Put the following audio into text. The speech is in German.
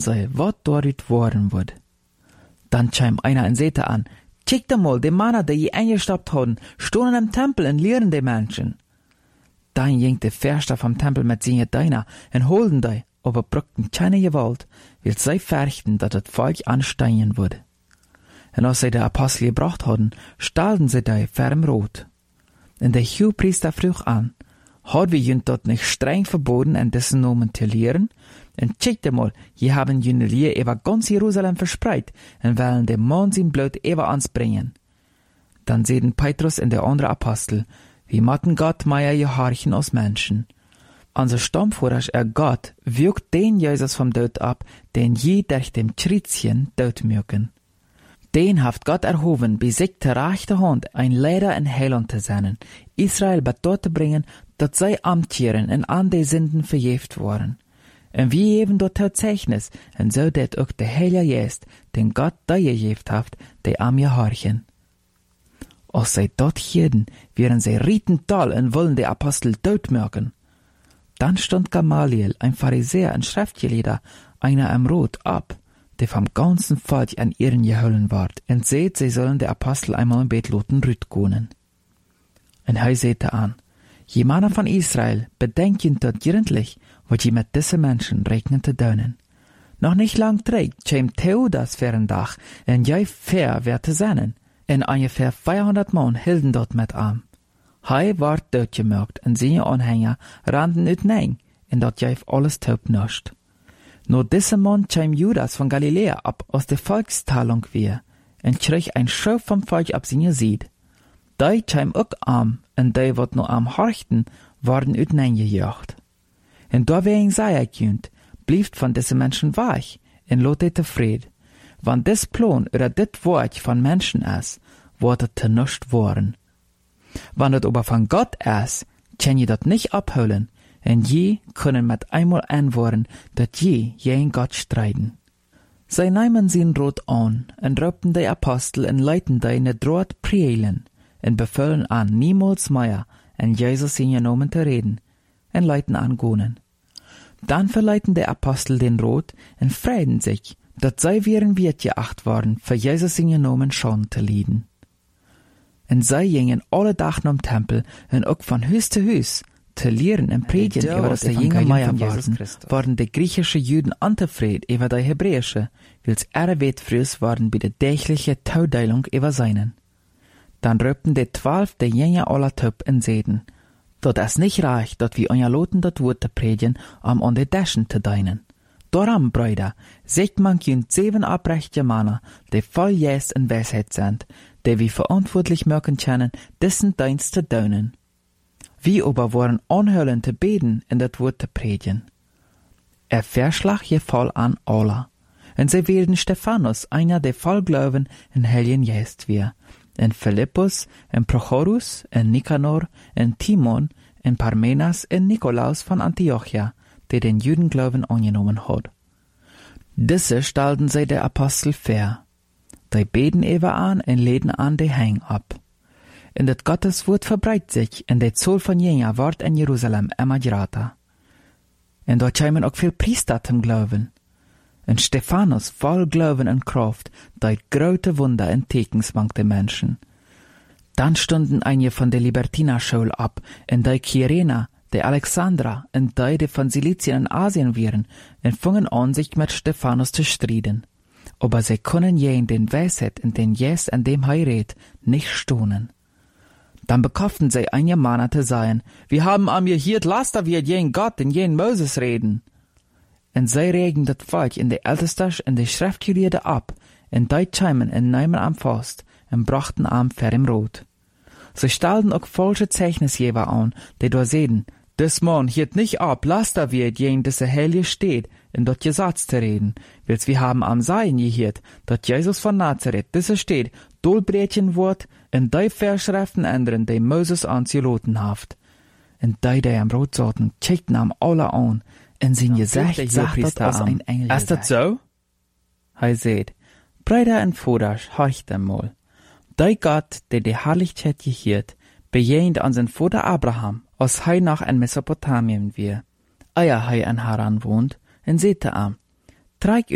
sei, was dort worden wird. Dann scheim einer in Sete an, check da mal, die Männer, die je eingestoppt haben, stehen im Tempel und lehren die Menschen. Dann ging der Verster vom Tempel mit seinen Diener und holden die, aber brückten keine Gewalt, weil sie fürchten, dass das Volk ansteigen würde. Und als sie die Apostel gebracht hatten, stahlten sie die ferm rot. Und der Hohepriester frug an, hat wir jünt dort nicht streng verboten, an dessen Namen zu lehren? Und checkt mal, je haben jüne Lehr über ganz Jerusalem verspreit, und wollen dem Mann sein Blut über uns bringen. Dann sehen Petrus und der andere Apostel, wie matten Gott meier gehorchen aus Menschen. Unser Stammvater, Gott, wirkt den Jesus vom Tod ab, den je durch dem Schrittchen Tod mögen. Den haft Gott erhoben, bis sich der rechte Hand ein Leder in Heiland zu sein, Israel dort zu bringen, dass sie amtieren und an die Sünden verjeft worden. Und wie eben dort Zeichnis, und so det auch der Heilige Geist, den Gott da gejeft haft, die am gehorchen. Als sie dort hielten, wären sie rieten toll und wollen die Apostel tot mögen. Dann stand Gamaliel, ein Pharisäer und Schriftgelehrter, einer am Rot, ab, der vom ganzen Volk an ihren geholen ward, und seht, sie sollen die Apostel einmal im Bett loten rütgonen. Und er sehte an, je Männer von Israel, bedenken dort gründlich, was je mit diesen Menschen regnen zu dönen. Noch nicht lang trägt, schäm Theudas für ein Dach, und je fair werte seinen, und ungefähr 400 Mann hielten dort mit an. Hei ward dort gemerkt, und seine Anhänger rannten ut nein, und dort jeif alles taub nascht. Nur dieser Mann schäm Judas von Galiläa ab aus der Volkstalung wir, und krieg ein Schau vom Volk ab seine Sied. Die schäm auch arm, und die, wat nur am horchten, worden ut nein gejocht. Und da wegen sei gekühnt, blieft von diesen Menschen weich, und lotet zufrieden. Wann des Plan oder dit Wort von Menschen ist, wird es zu nichts worden. Wann es aber von Gott ist, kann je dat nicht abholen, und je können mit einmal antworten, dat je gegen Gott streiten. Sie nehmen sin Rot an, und raubten die Apostel und leiten die ne Droht prielen, und befehlen an, niemals mehr in Jesus in ihr Namen zu reden, und leiten an gonen. Dann verleiten die Apostel den Rot und freuen sich, dat sei wären wird geacht worden, für Jesus in ihr Namen schon zu lieden. Und sie gingen alle Dagen am Tempel und auch von Hüs zu Hüs, zu lehren und predigen über das Evangelium von Jesus Christus. Waren die griechischen Juden antefried über die hebräische, wils erwähnt frühs waren bei der täglichen Taudeilung über seinen. Dann röpten die 12 der Jünger aller Töp in Säden. Dort es nicht reicht, dat wir euer Loten dat Wort zu predigen, an die Daschen zu deinen. Darum, Brüder, seht man jünd 7 abrechte Männer, die voll Jes und Weisheit sind, die wir verantwortlich machen können, dessen Dienst zu tun. Wir aber waren anhören zu beten und das Wort zu predigen. Er Verschlag gefall an alle, und sie wählten Stephanus, einer der voll Glauben in Heiligen Geist wir, und Philippus, und Prochorus, und Nikanor, und Timon, und Parmenas, und Nikolaus von Antiochia, der den Judenglauben angenommen hat. Diese stellten sie der Apostel vor. Die beten ewer an und leden an die Hang ab. Und das Gotteswort verbreitet sich, und der Zoll von Jünger ward in Jerusalem immer größer. Und dort kämen auch viel Priester zum Glauben. Und Stephanus voll Glauben und Kraft, die große Wunder und Tekens mangt den Menschen. Dann stunden einige von der Libertinerschule ab, und die Kyrena, die Alexandra und die von Silizien und Asien wären, und fingen an, sich mit Stephanus zu streiten. Aber sie können je in den Weisheit und den Jes an dem Heirat nicht stohnen. Dann bekauften sie einige Männer zu sagen, wir haben am hier Laster wir jen Gott und jen Moses reden. Und sie regen das Volk in die Älteste und die Schriftgelehrte ab, und die scheimen und nehmen am Fast, und brachten am für im Rot. Sie stellten auch falsche Zeichnisgeber an, die da sehen, des Mann hielt nicht ab, Laster wird jen diese Heilige steht, in dort Gesetz zu reden, wils wir haben am Sein gehört, dat Jesus von Nazareth, diese steht, Dolbrätchen wort, in die Verschriften ändern, die Moses anzuloten haft. Und die am Rot saßen, checkten am alle an, und sein Gesicht sagt das aus ein Engel. Ist das so? Er seht, Brüder und Vaters, horcht einmal. Die Gott, der die Herrlichkeit gehört, bejehnt an sein Vater Abraham, als er nach in Mesopotamien wir. Eier an Haran wohnt, und seht am, trag